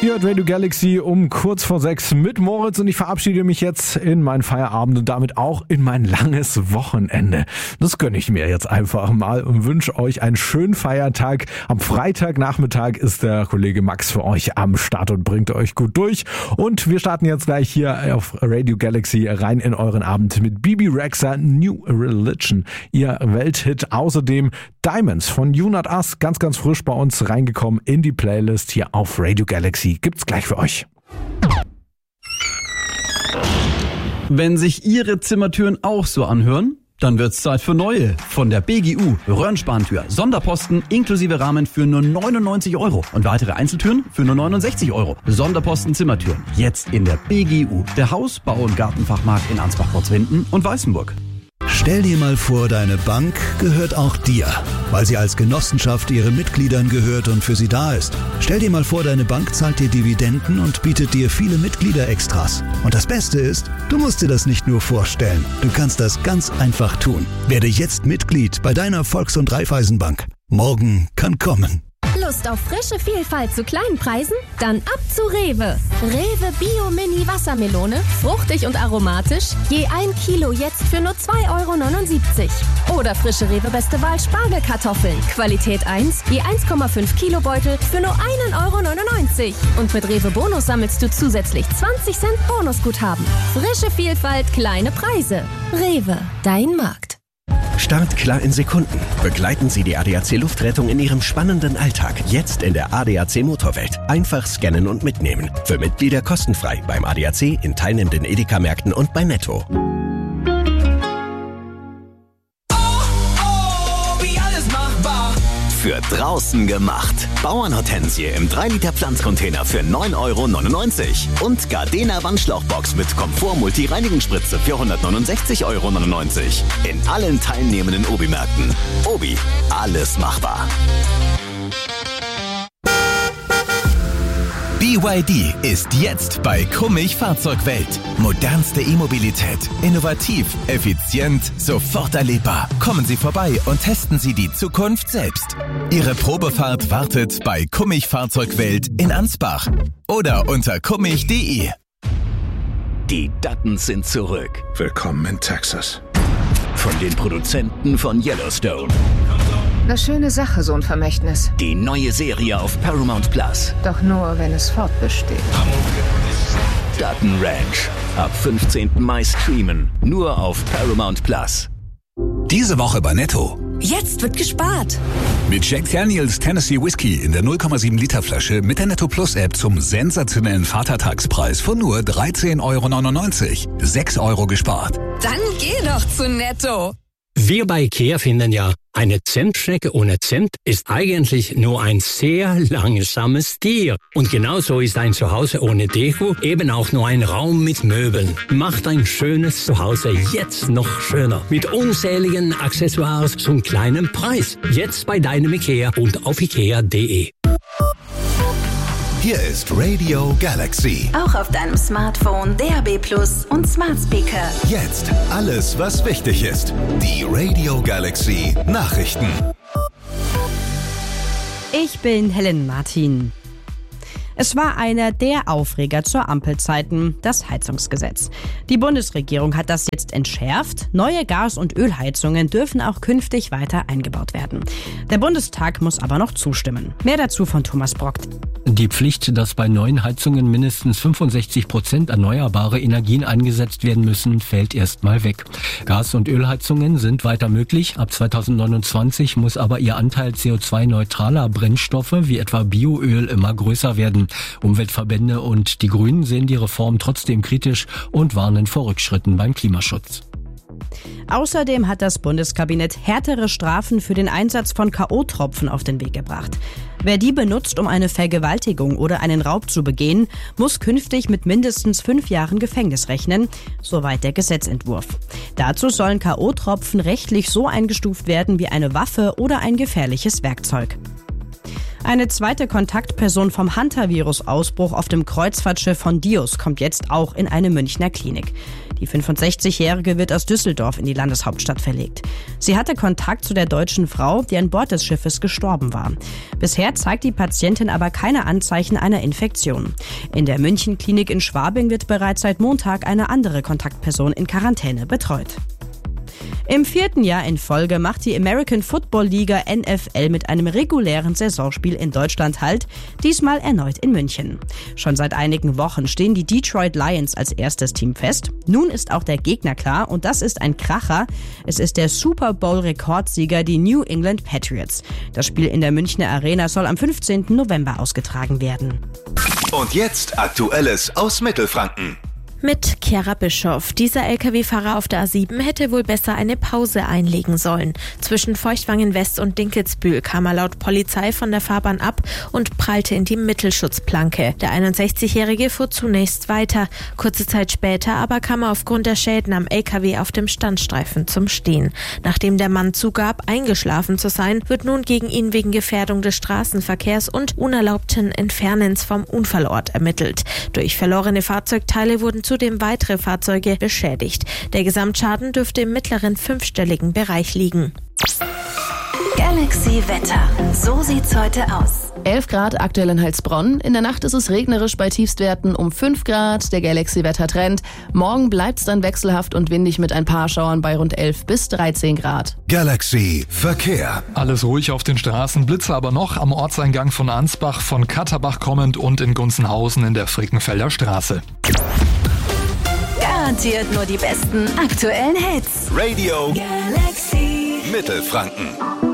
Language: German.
Ihr hört Radio Galaxy um kurz vor 6 mit Moritz und ich verabschiede mich jetzt in meinen Feierabend und damit auch in mein langes Wochenende. Das gönne ich mir jetzt einfach mal und wünsche euch einen schönen Feiertag. Am Freitagnachmittag ist der Kollege Max für euch am Start und bringt euch gut durch. Und wir starten jetzt gleich hier auf Radio Galaxy rein in euren Abend mit Bibi Rexha, New Religion, ihr Welthit. Außerdem Diamonds von You Not Us, ganz, ganz frisch bei uns reingekommen in die Playlist hier auf Radio Galaxy. Gibt's gleich für euch. Wenn sich Ihre Zimmertüren auch so anhören, dann wird's Zeit für neue. Von der BGU. Röhrenspantür, Sonderposten inklusive Rahmen für nur 99 € und weitere Einzeltüren für nur 69 €. Sonderposten Zimmertüren. Jetzt in der BGU. Der Haus-, Bau- und Gartenfachmarkt in Ansbach-Potzwinden und Weißenburg. Stell dir mal vor, deine Bank gehört auch dir, weil sie als Genossenschaft ihren Mitgliedern gehört und für sie da ist. Stell dir mal vor, deine Bank zahlt dir Dividenden und bietet dir viele Mitgliederextras. Und das Beste ist, du musst dir das nicht nur vorstellen. Du kannst das ganz einfach tun. Werde jetzt Mitglied bei deiner Volks- und Raiffeisenbank. Morgen kann kommen. Lust auf frische Vielfalt zu kleinen Preisen? Dann ab zu Rewe. Rewe Bio Mini Wassermelone, fruchtig und aromatisch, je 1 Kilo jetzt für nur 2,79 €. Oder frische Rewe Beste Wahl Spargelkartoffeln, Qualität 1, je 1,5 Kilo Beutel für nur 1,99 €. Und mit Rewe Bonus sammelst du zusätzlich 20 Cent Bonusguthaben. Frische Vielfalt, kleine Preise. Rewe, dein Markt. Start klar in Sekunden. Begleiten Sie die ADAC Luftrettung in Ihrem spannenden Alltag. Jetzt in der ADAC Motorwelt. Einfach scannen und mitnehmen. Für Mitglieder kostenfrei beim ADAC, in teilnehmenden Edeka-Märkten und bei Netto. Für draußen gemacht. Bauernhortensie im 3-Liter Pflanzcontainer für 9,99 € und Gardena Wandschlauchbox mit Komfort-Multi-Reinigungsspritze für 169,99 € in allen teilnehmenden Obi-Märkten. Obi, alles machbar. BYD ist jetzt bei Kummich Fahrzeugwelt. Modernste E-Mobilität. Innovativ, effizient, sofort erlebbar. Kommen Sie vorbei und testen Sie die Zukunft selbst. Ihre Probefahrt wartet bei Kummich Fahrzeugwelt in Ansbach oder unter kummich.de. Die Duttons sind zurück. Willkommen in Texas. Von den Produzenten von Yellowstone. Eine schöne Sache, so ein Vermächtnis. Die neue Serie auf Paramount Plus. Doch nur, wenn es fortbesteht. Dutton Ranch. Ab 15. Mai streamen. Nur auf Paramount Plus. Diese Woche bei Netto. Jetzt wird gespart. Mit Jack Daniels Tennessee Whiskey in der 0,7 Liter Flasche mit der Netto Plus App zum sensationellen Vatertagspreis von nur 13,99 €. 6 € gespart. Dann geh doch zu Netto. Wir bei IKEA finden ja, eine Zentschnecke ohne Zimt ist eigentlich nur ein sehr langsames Tier. Und genauso ist ein Zuhause ohne Deko eben auch nur ein Raum mit Möbeln. Macht ein schönes Zuhause jetzt noch schöner. Mit unzähligen Accessoires zum kleinen Preis. Jetzt bei deinem IKEA und auf ikea.de. Hier ist Radio Galaxy. Auch auf deinem Smartphone, DAB+ und Smart Speaker. Jetzt alles, was wichtig ist. Die Radio Galaxy Nachrichten. Ich bin Helen Martin. Es war einer der Aufreger zur Ampelzeiten, das Heizungsgesetz. Die Bundesregierung hat das jetzt entschärft. Neue Gas- und Ölheizungen dürfen auch künftig weiter eingebaut werden. Der Bundestag muss aber noch zustimmen. Mehr dazu von Thomas Brock. Die Pflicht, dass bei neuen Heizungen mindestens 65% erneuerbare Energien eingesetzt werden müssen, fällt erstmal weg. Gas- und Ölheizungen sind weiter möglich. Ab 2029 muss aber ihr Anteil CO2-neutraler Brennstoffe wie etwa Bioöl immer größer werden. Umweltverbände und die Grünen sehen die Reform trotzdem kritisch und warnen vor Rückschritten beim Klimaschutz. Außerdem hat das Bundeskabinett härtere Strafen für den Einsatz von K.O.-Tropfen auf den Weg gebracht. Wer die benutzt, um eine Vergewaltigung oder einen Raub zu begehen, muss künftig mit mindestens 5 Jahren Gefängnis rechnen, soweit der Gesetzentwurf. Dazu sollen K.O.-Tropfen rechtlich so eingestuft werden wie eine Waffe oder ein gefährliches Werkzeug. Eine zweite Kontaktperson vom Hantavirus-Ausbruch auf dem Kreuzfahrtschiff von Dios kommt jetzt auch in eine Münchner Klinik. Die 65-Jährige wird aus Düsseldorf in die Landeshauptstadt verlegt. Sie hatte Kontakt zu der deutschen Frau, die an Bord des Schiffes gestorben war. Bisher zeigt die Patientin aber keine Anzeichen einer Infektion. In der München-Klinik in Schwabing wird bereits seit Montag eine andere Kontaktperson in Quarantäne betreut. Im 4. Jahr in Folge macht die American Football Liga NFL mit einem regulären Saisonspiel in Deutschland Halt, diesmal erneut in München. Schon seit einigen Wochen stehen die Detroit Lions als erstes Team fest. Nun ist auch der Gegner klar und das ist ein Kracher. Es ist der Super Bowl-Rekordsieger, die New England Patriots. Das Spiel in der Münchner Arena soll am 15. November ausgetragen werden. Und jetzt Aktuelles aus Mittelfranken. Mit Chiara Bischoff. Dieser Lkw-Fahrer auf der A7 hätte wohl besser eine Pause einlegen sollen. Zwischen Feuchtwangen West und Dinkelsbühl kam er laut Polizei von der Fahrbahn ab und prallte in die Mittelschutzplanke. Der 61-Jährige fuhr zunächst weiter. Kurze Zeit später aber kam er aufgrund der Schäden am Lkw auf dem Standstreifen zum Stehen. Nachdem der Mann zugab, eingeschlafen zu sein, wird nun gegen ihn wegen Gefährdung des Straßenverkehrs und unerlaubten Entfernens vom Unfallort ermittelt. Durch verlorene Fahrzeugteile wurden zudem weitere Fahrzeuge beschädigt. Der Gesamtschaden dürfte im mittleren 5-stelligen Bereich liegen. Galaxy Wetter. So sieht's heute aus. 11 Grad aktuell in Heilsbronn. In der Nacht ist es regnerisch bei Tiefstwerten um 5 Grad. Der Galaxy-Wetter-Trend. Morgen bleibt's dann wechselhaft und windig mit ein paar Schauern bei rund 11 bis 13 Grad. Galaxy Verkehr. Alles ruhig auf den Straßen, Blitze aber noch am Ortseingang von Ansbach, von Katterbach kommend und in Gunzenhausen in der Frickenfelder Straße. Garantiert nur die besten aktuellen Hits. Radio Galaxy Mittelfranken.